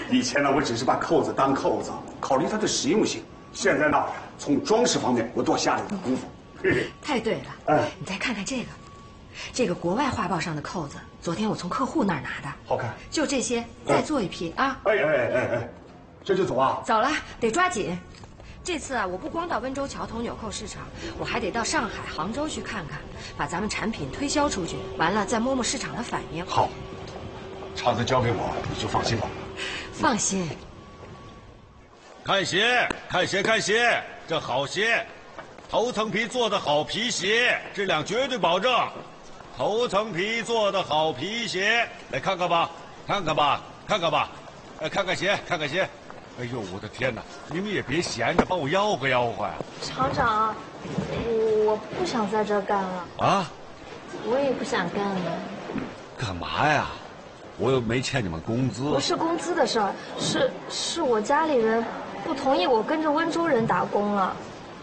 以前呢，我只是把扣子当扣子，考虑它的实用性。现在呢，从装饰方面我多下了一点功夫。 太对了，你再看看这个，这个国外画报上的扣子，昨天我从客户那儿拿的， 好看。 就这些，再做一批啊！ 哎，这就走啊？ 走了，得抓紧。这次啊，我不光到温州桥头纽扣市场，我还得到上海、杭州去看看，把咱们产品推销出去。完了，再摸摸市场的反应。 好，叉子交给我，你就放心吧。 放心。 看鞋，看鞋，看鞋，这好鞋，头层皮做的好皮鞋，质量绝对保证。头层皮做的好皮鞋，来看看吧，看看吧，看看吧，看看鞋，看看鞋。哎呦，我的天哪！你们也别闲着，帮我吆喝吆喝呀！ 厂长，我不想在这儿干了。 啊？ 我也不想干了。 干嘛呀？我又没欠你们工资。 不是工资的事儿，是我家里人不同意我跟着温州人打工了。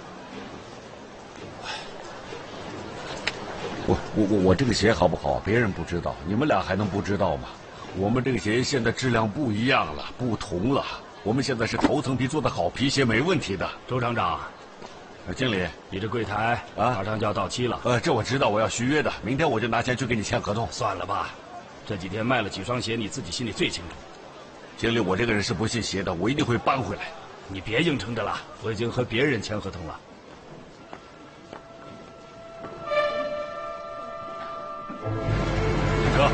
我这个鞋好不好？别人不知道，你们俩还能不知道吗？我们这个鞋现在质量不一样了，不同了。我们现在是头层皮做的好皮鞋，没问题的。 周厂长， 经理， 你这柜台马上就要到期了。 这我知道，我要续约的，明天我就拿钱去给你签合同。 算了吧，这几天卖了几双鞋，你自己心里最清楚。 经理，我这个人是不信邪的，我一定会扳回来。 你别硬撑着了，我已经和别人签合同了。哥。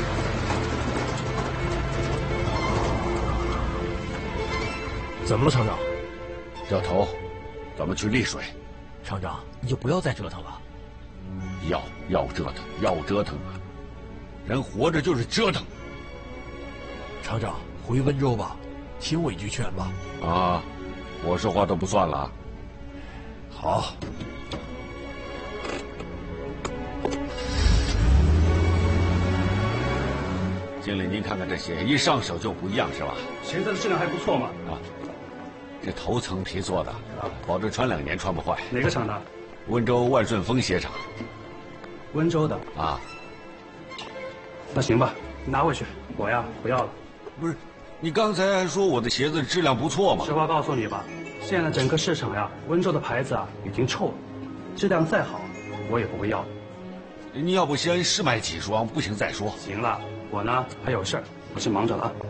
怎么了，厂长？ 掉头，咱们去丽水。 厂长，你就不要再折腾了。 要折腾，要折腾啊！人活着就是折腾。 厂长，回温州吧，听我一句劝吧。 啊，我说话都不算了。 好。 经理，您看看这鞋，一上手就不一样，是吧？ 鞋子的质量还不错嘛。 这头层皮做的，保证穿2年穿不坏。 哪个厂的？ 温州万顺丰鞋厂。 温州的啊。 那行吧，拿回去。我呀，不要了。 不是，你刚才还说我的鞋子质量不错嘛？ 实话告诉你吧，现在整个市场呀，温州的牌子啊已经臭了，质量再好，我也不会要的。 你要不先试买几双，不行再说。 行了，我呢还有事儿，我先忙着了啊。